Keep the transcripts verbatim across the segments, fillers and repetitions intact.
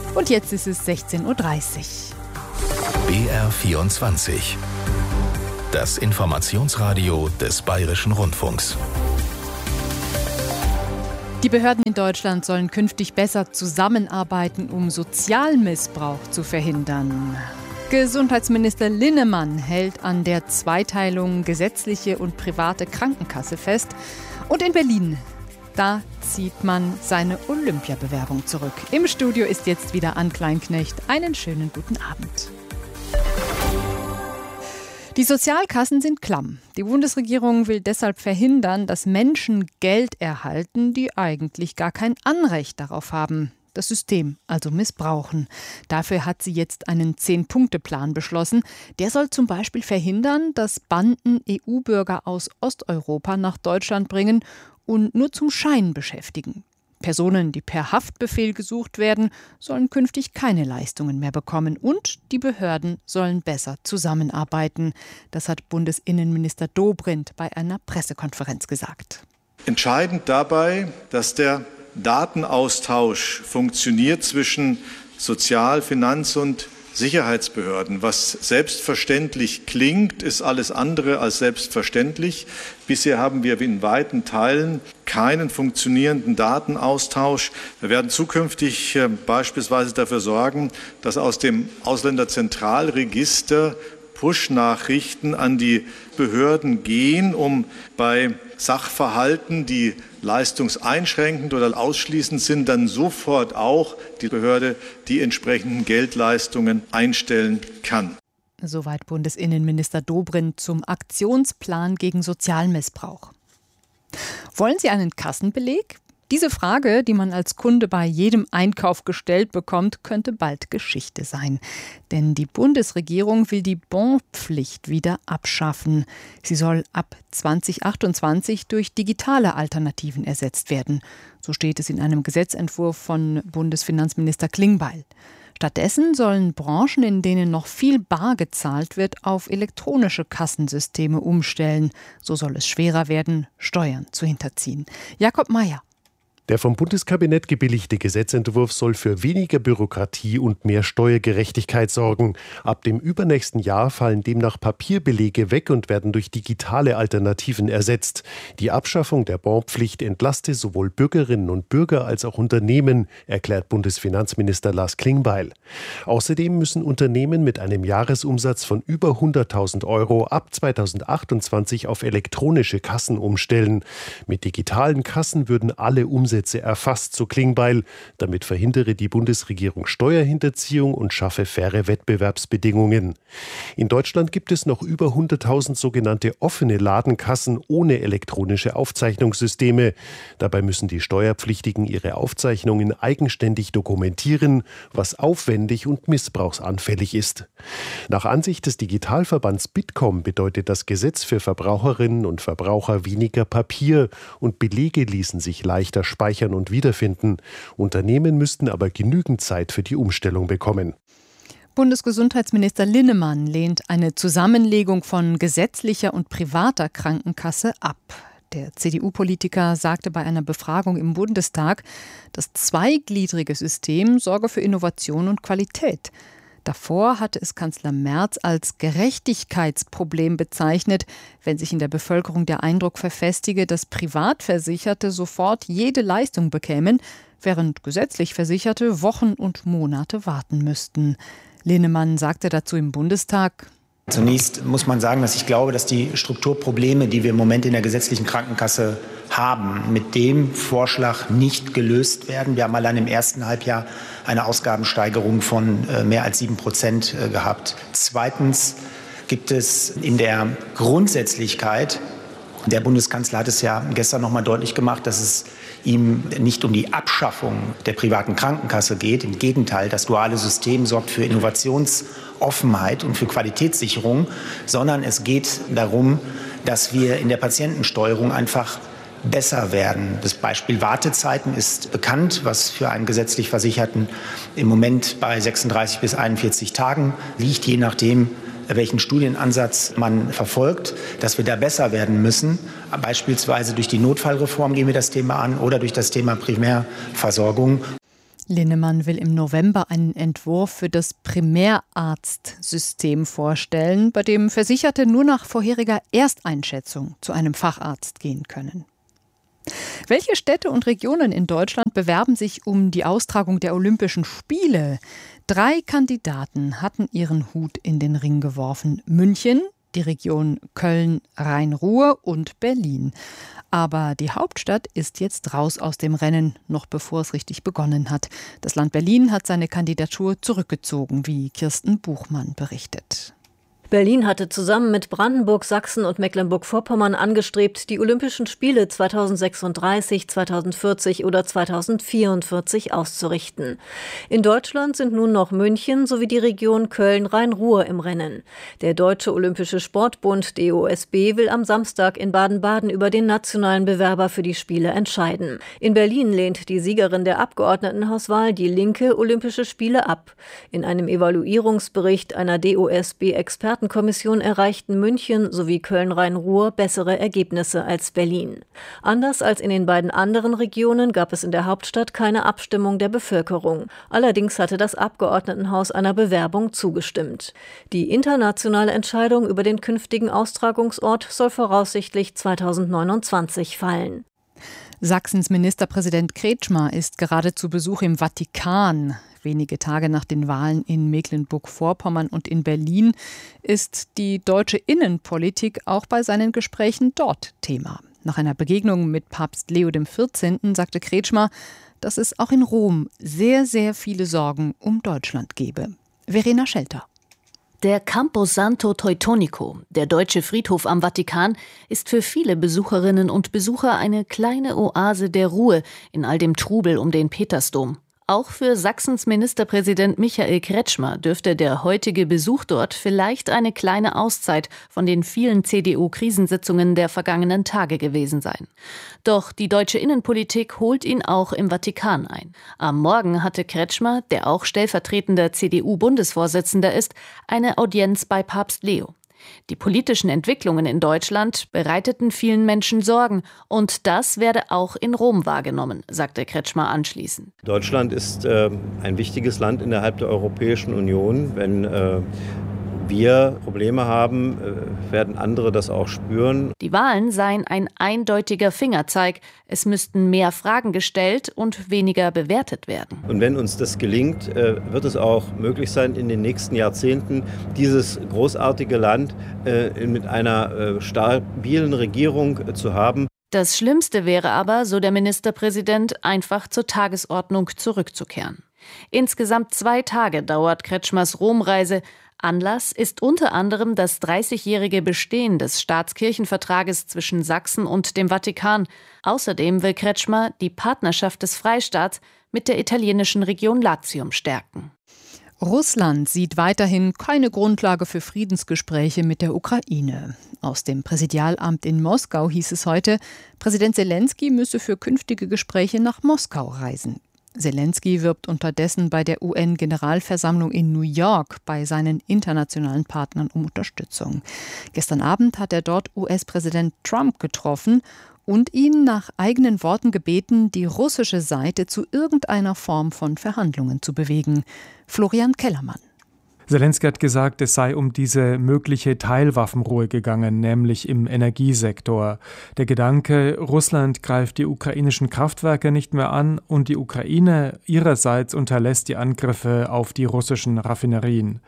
Und jetzt ist es sechzehn Uhr dreißig. B R vierundzwanzig. Das Informationsradio des Bayerischen Rundfunks. Die Behörden in Deutschland sollen künftig besser zusammenarbeiten, um Sozialmissbrauch zu verhindern. Gesundheitsminister Linnemann hält an der Zweiteilung gesetzliche und private Krankenkasse fest. Und in Berlin, da zieht man seine Olympiabewerbung zurück. Im Studio ist jetzt wieder Ann Kleinknecht. Einen schönen guten Abend. Die Sozialkassen sind klamm. Die Bundesregierung will deshalb verhindern, dass Menschen Geld erhalten, die eigentlich gar kein Anrecht darauf haben. Das System also missbrauchen. Dafür hat sie jetzt einen Zehn-Punkte-Plan beschlossen. Der soll zum Beispiel verhindern, dass Banden E U-Bürger aus Osteuropa nach Deutschland bringen und nur zum Schein beschäftigen. Personen, die per Haftbefehl gesucht werden, sollen künftig keine Leistungen mehr bekommen. Und die Behörden sollen besser zusammenarbeiten. Das hat Bundesinnenminister Dobrindt bei einer Pressekonferenz gesagt. Entscheidend dabei, dass der Datenaustausch funktioniert zwischen Sozial-, Finanz- und Sicherheitsbehörden. Was selbstverständlich klingt, ist alles andere als selbstverständlich. Bisher haben wir in weiten Teilen keinen funktionierenden Datenaustausch. Wir werden zukünftig äh, beispielsweise dafür sorgen, dass aus dem Ausländerzentralregister Push-Nachrichten an die Behörden gehen, um bei Sachverhalten, die leistungseinschränkend oder ausschließend sind, dann sofort auch die Behörde die entsprechenden Geldleistungen einstellen kann. Soweit Bundesinnenminister Dobrindt zum Aktionsplan gegen Sozialmissbrauch. Wollen Sie einen Kassenbeleg? Diese Frage, die man als Kunde bei jedem Einkauf gestellt bekommt, könnte bald Geschichte sein. Denn die Bundesregierung will die Bonpflicht wieder abschaffen. Sie soll ab zwanzig achtundzwanzig durch digitale Alternativen ersetzt werden. So steht es in einem Gesetzentwurf von Bundesfinanzminister Klingbeil. Stattdessen sollen Branchen, in denen noch viel bar gezahlt wird, auf elektronische Kassensysteme umstellen. So soll es schwerer werden, Steuern zu hinterziehen. Jakob Mayer. Der vom Bundeskabinett gebilligte Gesetzentwurf soll für weniger Bürokratie und mehr Steuergerechtigkeit sorgen. Ab dem übernächsten Jahr fallen demnach Papierbelege weg und werden durch digitale Alternativen ersetzt. Die Abschaffung der Bonpflicht entlaste sowohl Bürgerinnen und Bürger als auch Unternehmen, erklärt Bundesfinanzminister Lars Klingbeil. Außerdem müssen Unternehmen mit einem Jahresumsatz von über hunderttausend Euro ab zweitausendachtundzwanzig auf elektronische Kassen umstellen. Mit digitalen Kassen würden alle Umsätze erfasst, so Klingbeil. Damit verhindere die Bundesregierung Steuerhinterziehung und schaffe faire Wettbewerbsbedingungen. In Deutschland gibt es noch über hunderttausend sogenannte offene Ladenkassen ohne elektronische Aufzeichnungssysteme. Dabei müssen die Steuerpflichtigen ihre Aufzeichnungen eigenständig dokumentieren, was aufwendig und missbrauchsanfällig ist. Nach Ansicht des Digitalverbands Bitkom bedeutet das Gesetz für Verbraucherinnen und Verbraucher weniger Papier und Belege ließen sich leichter speichern und wiederfinden. Unternehmen müssten aber genügend Zeit für die Umstellung bekommen. Bundesgesundheitsminister Linnemann lehnt eine Zusammenlegung von gesetzlicher und privater Krankenkasse ab. Der C D U-Politiker sagte bei einer Befragung im Bundestag, das zweigliedrige System sorge für Innovation und Qualität. Davor hatte es Kanzler Merz als Gerechtigkeitsproblem bezeichnet, wenn sich in der Bevölkerung der Eindruck verfestige, dass Privatversicherte sofort jede Leistung bekämen, während gesetzlich Versicherte Wochen und Monate warten müssten. Linnemann sagte dazu im Bundestag: Zunächst muss man sagen, dass ich glaube, dass die Strukturprobleme, die wir im Moment in der gesetzlichen Krankenkasse haben, mit dem Vorschlag nicht gelöst werden. Wir haben allein im ersten Halbjahr eine Ausgabensteigerung von mehr als sieben Prozent gehabt. Zweitens gibt es in der Grundsätzlichkeit, der Bundeskanzler hat es ja gestern noch mal deutlich gemacht, dass es ihm nicht um die Abschaffung der privaten Krankenkasse geht. Im Gegenteil, das duale System sorgt für Innovationsoffenheit und für Qualitätssicherung, sondern es geht darum, dass wir in der Patientensteuerung einfach besser werden. Das Beispiel Wartezeiten ist bekannt, was für einen gesetzlich Versicherten im Moment bei sechsunddreißig bis einundvierzig Tagen liegt, je nachdem, welchen Studienansatz man verfolgt, dass wir da besser werden müssen. Beispielsweise durch die Notfallreform gehen wir das Thema an oder durch das Thema Primärversorgung. Linnemann will im November einen Entwurf für das Primärarztsystem vorstellen, bei dem Versicherte nur nach vorheriger Ersteinschätzung zu einem Facharzt gehen können. Welche Städte und Regionen in Deutschland bewerben sich um die Austragung der Olympischen Spiele? Drei Kandidaten hatten ihren Hut in den Ring geworfen. München, die Region Köln-Rhein-Ruhr und Berlin. Aber die Hauptstadt ist jetzt raus aus dem Rennen, noch bevor es richtig begonnen hat. Das Land Berlin hat seine Kandidatur zurückgezogen, wie Kirsten Buchmann berichtet. Berlin hatte zusammen mit Brandenburg, Sachsen und Mecklenburg-Vorpommern angestrebt, die Olympischen Spiele zweitausendsechsunddreißig, zweitausendvierzig oder zweitausendvierundvierzig auszurichten. In Deutschland sind nun noch München sowie die Region Köln-Rhein-Ruhr im Rennen. Der Deutsche Olympische Sportbund D O S B will am Samstag in Baden-Baden über den nationalen Bewerber für die Spiele entscheiden. In Berlin lehnt die Siegerin der Abgeordnetenhauswahl, die Linke, Olympische Spiele ab. In einem Evaluierungsbericht einer D O S B-Experten Kommission erreichten München sowie Köln-Rhein-Ruhr bessere Ergebnisse als Berlin. Anders als in den beiden anderen Regionen gab es in der Hauptstadt keine Abstimmung der Bevölkerung. Allerdings hatte das Abgeordnetenhaus einer Bewerbung zugestimmt. Die internationale Entscheidung über den künftigen Austragungsort soll voraussichtlich zweitausendneunundzwanzig fallen. Sachsens Ministerpräsident Kretschmer ist gerade zu Besuch im Vatikan. Wenige Tage nach den Wahlen in Mecklenburg-Vorpommern und in Berlin ist die deutsche Innenpolitik auch bei seinen Gesprächen dort Thema. Nach einer Begegnung mit Papst Leo der vierzehnte sagte Kretschmer, dass es auch in Rom sehr, sehr viele Sorgen um Deutschland gebe. Verena Schelter. Der Campo Santo Teutonico, der deutsche Friedhof am Vatikan, ist für viele Besucherinnen und Besucher eine kleine Oase der Ruhe in all dem Trubel um den Petersdom. Auch für Sachsens Ministerpräsident Michael Kretschmer dürfte der heutige Besuch dort vielleicht eine kleine Auszeit von den vielen C D U-Krisensitzungen der vergangenen Tage gewesen sein. Doch die deutsche Innenpolitik holt ihn auch im Vatikan ein. Am Morgen hatte Kretschmer, der auch stellvertretender C D U-Bundesvorsitzender ist, eine Audienz bei Papst Leo. Die politischen Entwicklungen in Deutschland bereiteten vielen Menschen Sorgen und das werde auch in Rom wahrgenommen, sagte Kretschmer anschließend. Deutschland ist äh, ein wichtiges Land innerhalb der Europäischen Union. Wenn äh, wir Probleme haben, äh, werden andere das auch spüren. Die Wahlen seien ein eindeutiger Fingerzeig. Es müssten mehr Fragen gestellt und weniger bewertet werden. Und wenn uns das gelingt, äh, wird es auch möglich sein, in den nächsten Jahrzehnten dieses großartige Land äh, mit einer äh, stabilen Regierung äh, zu haben. Das Schlimmste wäre aber, so der Ministerpräsident, einfach zur Tagesordnung zurückzukehren. Insgesamt zwei Tage dauert Kretschmers Romreise. Anlass ist unter anderem das dreißigjährige Bestehen des Staatskirchenvertrages zwischen Sachsen und dem Vatikan. Außerdem will Kretschmer die Partnerschaft des Freistaats mit der italienischen Region Latium stärken. Russland sieht weiterhin keine Grundlage für Friedensgespräche mit der Ukraine. Aus dem Präsidialamt in Moskau hieß es heute, Präsident Selenskyj müsse für künftige Gespräche nach Moskau reisen. Selenskyj wirbt unterdessen bei der U N-Generalversammlung in New York bei seinen internationalen Partnern um Unterstützung. Gestern Abend hat er dort U S-Präsident Trump getroffen und ihn nach eigenen Worten gebeten, die russische Seite zu irgendeiner Form von Verhandlungen zu bewegen. Florian Kellermann. Selenskyj hat gesagt, es sei um diese mögliche Teilwaffenruhe gegangen, nämlich im Energiesektor. Der Gedanke, Russland greift die ukrainischen Kraftwerke nicht mehr an und die Ukraine ihrerseits unterlässt die Angriffe auf die russischen Raffinerien.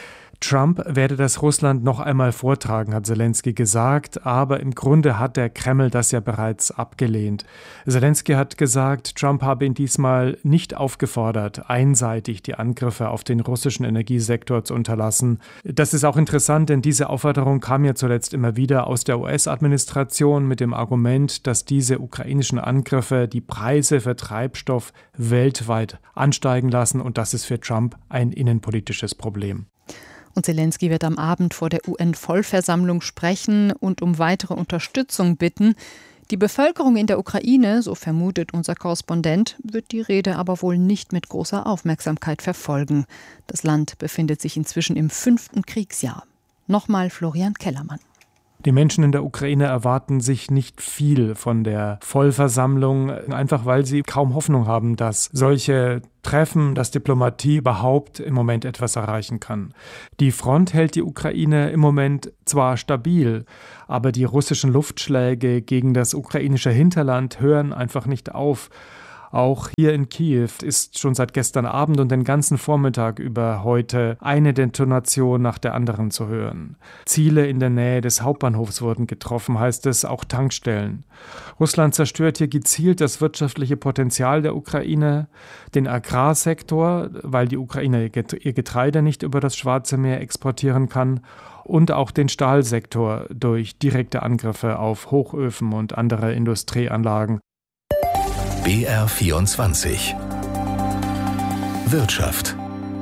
Trump werde das Russland noch einmal vortragen, hat Selenskyj gesagt, aber im Grunde hat der Kreml das ja bereits abgelehnt. Selenskyj hat gesagt, Trump habe ihn diesmal nicht aufgefordert, einseitig die Angriffe auf den russischen Energiesektor zu unterlassen. Das ist auch interessant, denn diese Aufforderung kam ja zuletzt immer wieder aus der U S-Administration mit dem Argument, dass diese ukrainischen Angriffe die Preise für Treibstoff weltweit ansteigen lassen und das ist für Trump ein innenpolitisches Problem. Und Selenskyj wird am Abend vor der U N-Vollversammlung sprechen und um weitere Unterstützung bitten. Die Bevölkerung in der Ukraine, so vermutet unser Korrespondent, wird die Rede aber wohl nicht mit großer Aufmerksamkeit verfolgen. Das Land befindet sich inzwischen im fünften Kriegsjahr. Nochmal Florian Kellermann. Die Menschen in der Ukraine erwarten sich nicht viel von der Vollversammlung, einfach weil sie kaum Hoffnung haben, dass solche Treffen, dass Diplomatie überhaupt im Moment etwas erreichen kann. Die Front hält die Ukraine im Moment zwar stabil, aber die russischen Luftschläge gegen das ukrainische Hinterland hören einfach nicht auf. Auch hier in Kiew ist schon seit gestern Abend und den ganzen Vormittag über heute eine Detonation nach der anderen zu hören. Ziele in der Nähe des Hauptbahnhofs wurden getroffen, heißt es, auch Tankstellen. Russland zerstört hier gezielt das wirtschaftliche Potenzial der Ukraine, den Agrarsektor, weil die Ukraine ihr Getreide nicht über das Schwarze Meer exportieren kann, und auch den Stahlsektor durch direkte Angriffe auf Hochöfen und andere Industrieanlagen. B R vierundzwanzig Wirtschaft.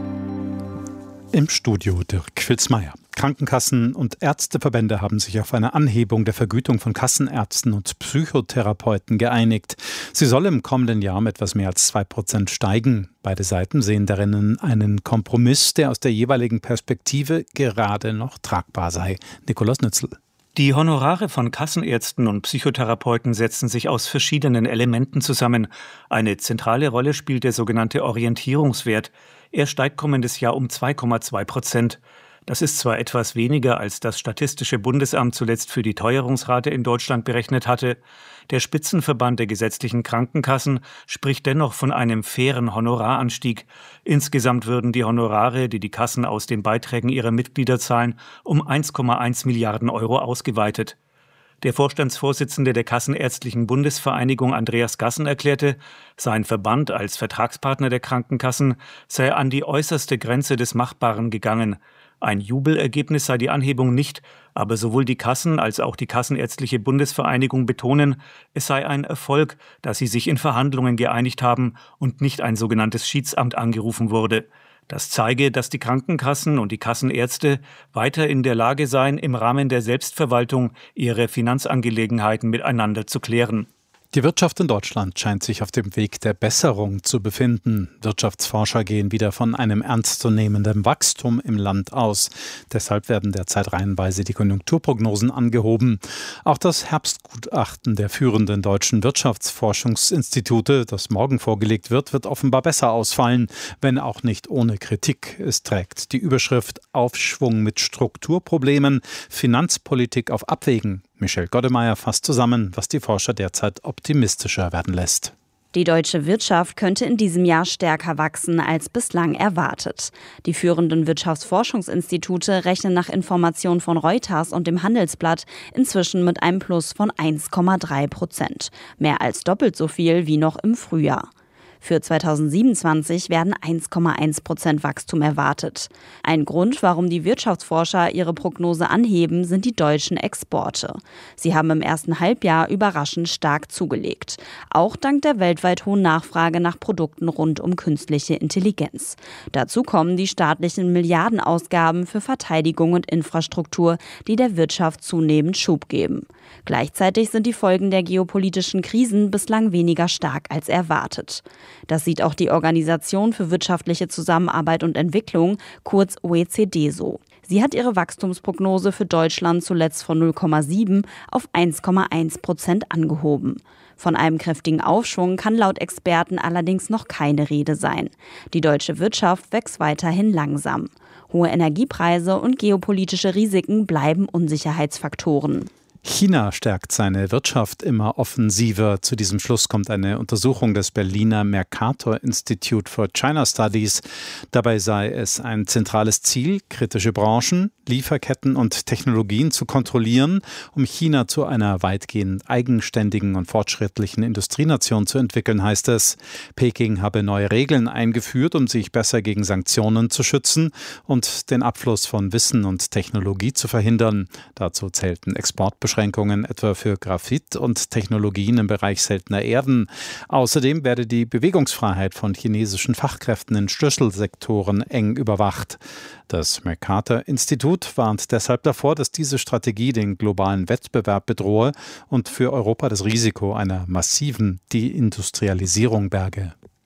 Im Studio Dirk Filzmeier. Krankenkassen und Ärzteverbände haben sich auf eine Anhebung der Vergütung von Kassenärzten und Psychotherapeuten geeinigt. Sie soll im kommenden Jahr um etwas mehr als zwei Prozent steigen. Beide Seiten sehen darin einen Kompromiss, der aus der jeweiligen Perspektive gerade noch tragbar sei. Nikolaus Nützel. Die Honorare von Kassenärzten und Psychotherapeuten setzen sich aus verschiedenen Elementen zusammen. Eine zentrale Rolle spielt der sogenannte Orientierungswert. Er steigt kommendes Jahr um zwei Komma zwei Prozent. Das ist zwar etwas weniger, als das Statistische Bundesamt zuletzt für die Teuerungsrate in Deutschland berechnet hatte. Der Spitzenverband der gesetzlichen Krankenkassen spricht dennoch von einem fairen Honoraranstieg. Insgesamt würden die Honorare, die die Kassen aus den Beiträgen ihrer Mitglieder zahlen, um eins Komma eins Milliarden Euro ausgeweitet. Der Vorstandsvorsitzende der Kassenärztlichen Bundesvereinigung, Andreas Gassen, erklärte, sein Verband als Vertragspartner der Krankenkassen sei an die äußerste Grenze des Machbaren gegangen. Ein Jubelergebnis sei die Anhebung nicht, aber sowohl die Kassen als auch die Kassenärztliche Bundesvereinigung betonen, es sei ein Erfolg, dass sie sich in Verhandlungen geeinigt haben und nicht ein sogenanntes Schiedsamt angerufen wurde. Das zeige, dass die Krankenkassen und die Kassenärzte weiter in der Lage seien, im Rahmen der Selbstverwaltung ihre Finanzangelegenheiten miteinander zu klären. Die Wirtschaft in Deutschland scheint sich auf dem Weg der Besserung zu befinden. Wirtschaftsforscher gehen wieder von einem ernstzunehmenden Wachstum im Land aus. Deshalb werden derzeit reihenweise die Konjunkturprognosen angehoben. Auch das Herbstgutachten der führenden deutschen Wirtschaftsforschungsinstitute, das morgen vorgelegt wird, wird offenbar besser ausfallen, wenn auch nicht ohne Kritik. Es trägt die Überschrift Aufschwung mit Strukturproblemen, Finanzpolitik auf Abwägen. Michelle Goddemeyer fasst zusammen, was die Forscher derzeit optimistischer werden lässt. Die deutsche Wirtschaft könnte in diesem Jahr stärker wachsen als bislang erwartet. Die führenden Wirtschaftsforschungsinstitute rechnen nach Informationen von Reuters und dem Handelsblatt inzwischen mit einem Plus von eins Komma drei Prozent. Mehr als doppelt so viel wie noch im Frühjahr. Für zweitausendsiebenundzwanzig werden eins Komma eins Prozent Wachstum erwartet. Ein Grund, warum die Wirtschaftsforscher ihre Prognose anheben, sind die deutschen Exporte. Sie haben im ersten Halbjahr überraschend stark zugelegt. Auch dank der weltweit hohen Nachfrage nach Produkten rund um künstliche Intelligenz. Dazu kommen die staatlichen Milliardenausgaben für Verteidigung und Infrastruktur, die der Wirtschaft zunehmend Schub geben. Gleichzeitig sind die Folgen der geopolitischen Krisen bislang weniger stark als erwartet. Das sieht auch die Organisation für wirtschaftliche Zusammenarbeit und Entwicklung, kurz O E C D, so. Sie hat ihre Wachstumsprognose für Deutschland zuletzt von null Komma sieben auf eins Komma eins Prozent angehoben. Von einem kräftigen Aufschwung kann laut Experten allerdings noch keine Rede sein. Die deutsche Wirtschaft wächst weiterhin langsam. Hohe Energiepreise und geopolitische Risiken bleiben Unsicherheitsfaktoren. China stärkt seine Wirtschaft immer offensiver. Zu diesem Schluss kommt eine Untersuchung des Berliner Mercator Institute for China Studies. Dabei sei es ein zentrales Ziel, kritische Branchen, Lieferketten und Technologien zu kontrollieren, um China zu einer weitgehend eigenständigen und fortschrittlichen Industrienation zu entwickeln, heißt es. Peking habe neue Regeln eingeführt, um sich besser gegen Sanktionen zu schützen und den Abfluss von Wissen und Technologie zu verhindern. Dazu zählten Exportbeschränkungen etwa für Graphit und Technologien im Bereich seltener Erden. Außerdem werde die Bewegungsfreiheit von chinesischen Fachkräften in Schlüsselsektoren eng überwacht. Das Mercator-Institut warnt deshalb davor, dass diese Strategie den globalen Wettbewerb bedrohe und für Europa das Risiko einer massiven Deindustrialisierung berge.